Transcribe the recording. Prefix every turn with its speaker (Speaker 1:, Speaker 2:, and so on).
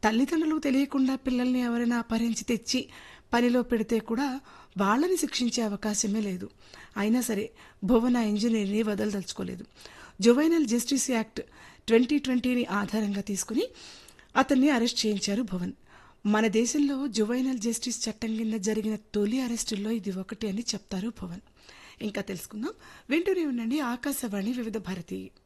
Speaker 1: తల్లిదండ్రులకు తెలియకుండా పిల్లల్ని ఎవరైనా అపహరించి తెచ్చి పనిలో పెడితే కూడా వాళ్ళని శిక్షించే అవకాశమే లేదు. అయినా సరే భువన్ ఆ ఇంజనీర్ని వదలదలుచుకోలేదు. జువైనల్ జస్టిస్ యాక్ట్ 2020ని ఆధారంగా తీసుకుని అతన్ని అరెస్ట్ చేయించారు భువన్. మన దేశంలో జువైనల్ జస్టిస్ చట్టం కింద జరిగిన తొలి అరెస్టుల్లో ఇది ఒకటి అని చెప్తారు భువన్. ఇంకా తెలుసుకుందాం. వింటూనే ఉండండి ఆకాశవాణి వివిధ భారతి.